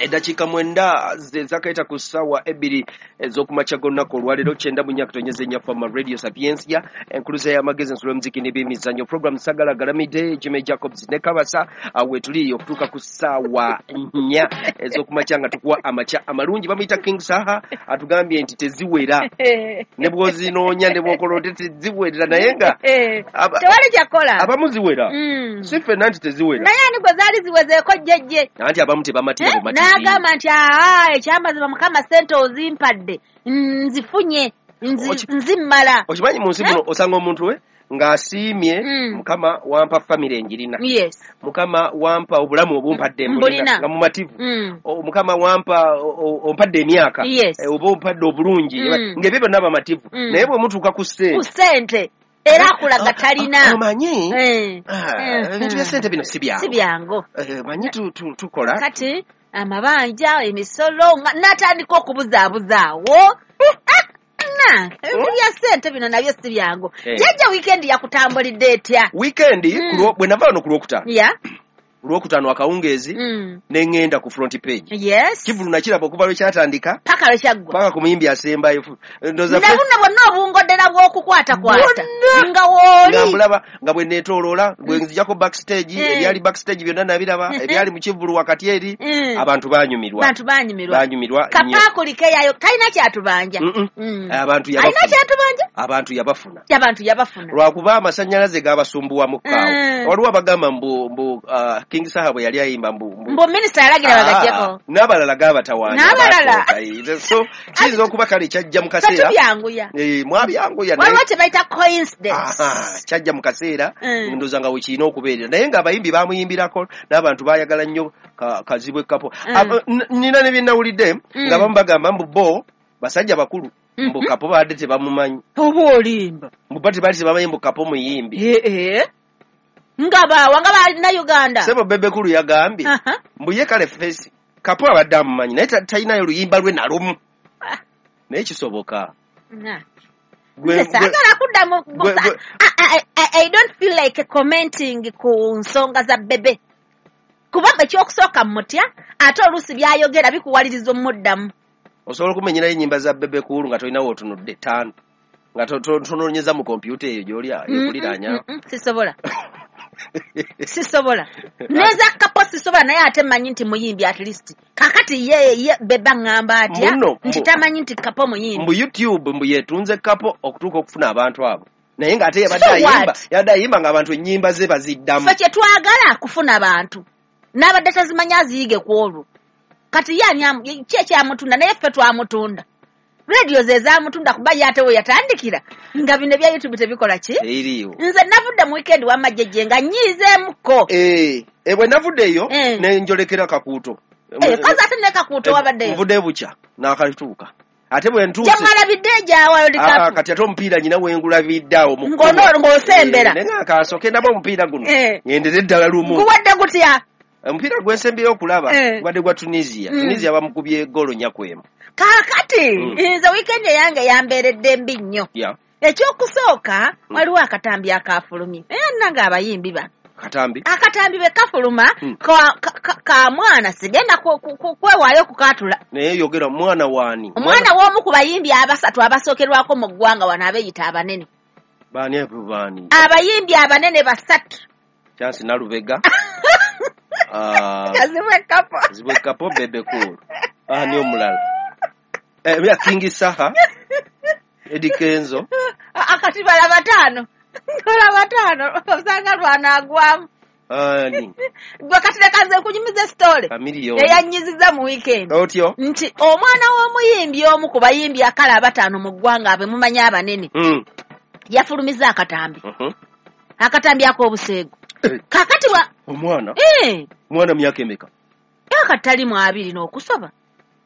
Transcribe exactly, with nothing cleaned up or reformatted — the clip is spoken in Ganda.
Edakika mwenda zakaita ku ssaawa ebbiri ez'okumakya g'olunaku olwaleero kyenda mu nnyaka tonyeze nnyaffe mu Radio Sapiensia enkuluza y'amagezi ensolo y'omuziki n'ebyemizannyo program sagala galamidde Jimmy Jacobs ne Kabasa awe tuli okutuuka ku ssaawa nnya ez'okumakya nga tukuwa amakya amalungi bamuyita King Saha atugambye nti teziwera ne bw'ozinoonya ne bw'okolote teziwera naye nga tewali kyakola abamu ziwera si ffenna nti teziwera naye ani gwe zaali ziwezeeko jjejje anti abamu tebamatira bumati n'agamba nti aa ekyamazima mukama ssente ozimpadde nzifunye nzimmala okimanyi mu nsi muno osanga omuntu we ng'asiimye mukama wampa famire enjirina mukama wampa obulamu obumpadde mbulina nga mumativu mukama wampa ompadde emyaka oba ompadde obulungi ng'ebyo byonna bamativu naye bwe mutuuka ku ssente era akulaga talina omanyi ebintu bya ssente bino si byangu manyi tukola kati amabanja emisolo n'atandika okubuzaabuzaawo ebintu bya ssente bino nabyo si byangu jjajja wiikendi yakutambulidde etya wiikendi bwe nava wano ku lwokutaano Lwokutaano akawungeezi n'engenda ku front page kivulu nakiraba okuva lwe kyatandika paka lwe kyaggwa paka ku muyimbi asembayo ndabuna bonna obungodera bw'okukwatakwata nga wooli nga mbulaba nga bwe neetooloola bwe nzijako backstage ebyali backstage byonna nabiraba ebyali mu kivulu wakati eri abantu baanyumirwa abantu baanyumirwa baanyumirwa kapaakulike yayo talina kyatubanja abantu alina kyatubanja abantu yabafuna abantu yabafuna lwakuba amasannyalaze gaabasumbuwa mu kkaawo waliwo abagamba mbu mbu King Saha bwe yali ayimba mbu mbu minisita yalagira bagajjeko n'abalala gaabatawaanya n'abalala so kiyinza okuba kale kyajja mu kaseera tubyanguya mwabyanguya waliwo kye bayita coincidence kyajja mu kaseera ndowooza nga wekirina okubeerera naye ng'abayimbi baamuyimbirako n'abantu baayagala nnyo kazibwe kapo nina ne bye nawulidde nga bamu bagamba mbu bo basajja bakulu mbu kapo baadde tebamumanyi oba olimba mbu ba tebaali tebamanyi mbu kapo muyimbi nga bawa nga balina Uganda sebo bebekulu yagambye mbu ye kale fesi kapo abadde amumanyi naye talinayo luyimba lwe nalumu naye kisoboka sagala kuddamu I don't feel like commenting ku nsonga za bebe kubanga ekyokusooka mutya ate oluusi byayogera bikuwaliriza omuddamu osobola okumenyerayo ennyimba za bebe kuulu nga tolinawo otunudde ttaano nga tonoonyeza mu kompyuta eyo gy'oli ekuliraanya sisobola sisobola neza kapo sisobola naye ate manyi nti muyimbi at least kakati ye ye beba ngamba atya nti tamanyi nti kapo muyimbi mbu YouTube mbu yetunze kapo okutuuka okufuna abantu abo naye nga ate yabadde ayimba yabadde ayimba ng'abantu ennyimba ze baziddamu ffe kye twagala kufuna abantu n'abadde tazimanya aziyige ku olwo kati yani ki ekyamutunda naye ffe twamutunda radio ze zamutunda kuba yatewe yatandikira nga bino bya YouTube tebikola ki eriyo nze navudde mu weekend wa majjeje nga nyizeemuko eh ebwe navuddeyo ne njolekera kakuuto eh kaza ate ne kakuuto wabadde nvudde bucha n'akalituuka ate bwe ntuuse jamala biddeja awayo likapu ah kati ate omupiira nyina wengula biddawo mu ngono ng'osembera nenga akasoke nabo omupiira guno ngendeze ddala lumu guwadde gutya omupiira gwensembyeyo okulaba gwadde gwa Tunisia Tunisia bamukubye golo nyakwemu kakati nze weekend yange yambeeredde mbi nnyo ekyokusooka waliwo akatambi akafulumye era nange abayimbi bano katambi akatambi be kafuluma ka mwana sigenda kwewaayo kukatula naye yogera mwana waani omwana w'omu ku bayimbi abasatu abasookerwako mu ggwanga wano abeeyita abanene baani abo baani abayimbi abanene basatu Chance Nalubega Kazibwe kapo Kazibwe kapo bebe cool ani omulala eh bya King Saha Eddie Kenzo akati bala batano bala batano osanga lwana agwamu ani gwa katile kanze kunyumiza story familio eyanyiziza mu weekend otyo nti omwana w'omuyimbi omu ku bayimbi akala batano mu ggwanga abe mumanya abanene mm yafulumiza akatambi mhm akatambi ak'obuseego kakati wa omwana eh mwana myaka emeka akatali mu abiri n'okusoba